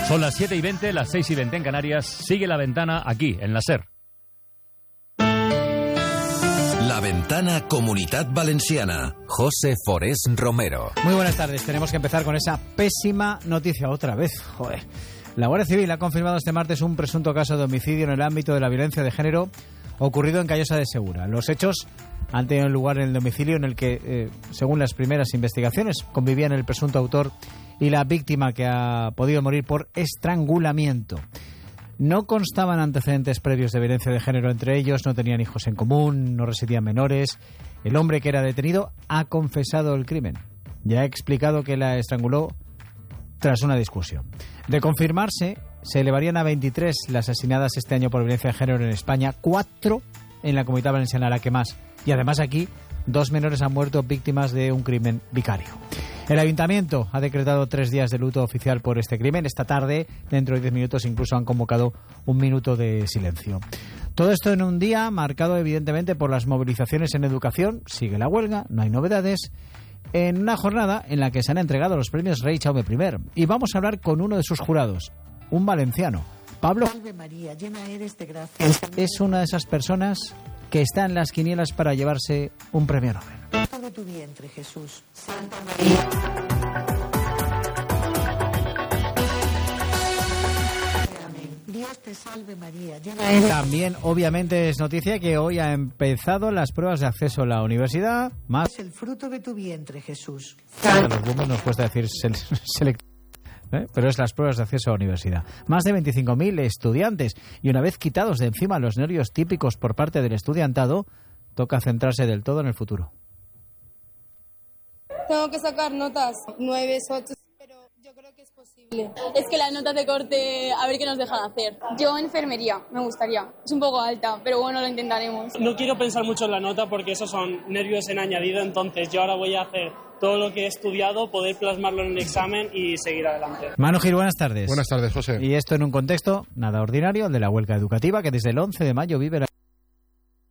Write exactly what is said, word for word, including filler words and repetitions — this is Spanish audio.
Son las siete y veinte, las seis y veinte en Canarias. Sigue La Ventana aquí, en la SER. La Ventana Comunitat Valenciana. José Forés Romero. Muy buenas tardes. Tenemos que empezar con esa pésima noticia otra vez. Joder. La Guardia Civil ha confirmado este martes un presunto caso de homicidio en el ámbito de la violencia de género ocurrido en Callosa de Segura. Los hechos han tenido lugar en el domicilio en el que, eh, según las primeras investigaciones, convivían el presunto autor y la víctima, que ha podido morir por estrangulamiento. No constaban antecedentes previos de violencia de género entre ellos, no tenían hijos en común, no residían menores. El hombre que era detenido ha confesado el crimen. Ya ha explicado que la estranguló tras una discusión. De confirmarse, se elevarían a veintitrés las asesinadas este año por violencia de género en España, cuatro en la Comunidad Valenciana, la que más. Y además aquí, dos menores han muerto víctimas de un crimen vicario. El Ayuntamiento ha decretado tres días de luto oficial por este crimen. Esta tarde, dentro de diez minutos, incluso han convocado un minuto de silencio. Todo esto en un día marcado evidentemente por las movilizaciones en educación. Sigue la huelga, no hay novedades. En una jornada en la que se han entregado los premios Rey Jaume primero. Y vamos a hablar con uno de sus jurados, un valenciano. Pablo María, llena eres de gracia. Es una de esas personas que está en las quinielas para llevarse un premio Nobel. Todo tu vientre, Jesús. Santa María. Dios te salve María, llena eres. También, obviamente, es noticia que hoy ha empezado las pruebas de acceso a la universidad. Más Es el fruto de tu vientre, Jesús. a los boomers nos cuesta decir selectivo. ¿Eh? Pero es las pruebas de acceso a la universidad. Más de veinticinco mil estudiantes, y una vez quitados de encima los nervios típicos por parte del estudiantado, toca centrarse del todo en el futuro. Tengo que sacar notas nueve, ocho, pero yo creo que es posible. Es que las notas de corte, a ver qué nos dejan hacer. Yo enfermería, me gustaría. Es un poco alta, pero bueno, lo intentaremos. No quiero pensar mucho en la nota porque esos son nervios en añadido, entonces yo ahora voy a hacer todo lo que he estudiado, poder plasmarlo en un examen y seguir adelante. Manu Gil, buenas tardes. Buenas tardes, José. Y esto en un contexto nada ordinario, el de la huelga educativa, que desde el once de mayo vive la...